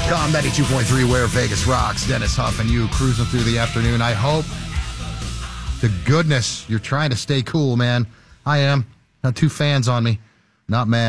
Com 92.3 where Vegas rocks. Dennis Huff and you cruising through the afternoon. I hope to goodness you're trying to stay cool, man. I am. Not two fans on me. Not mad.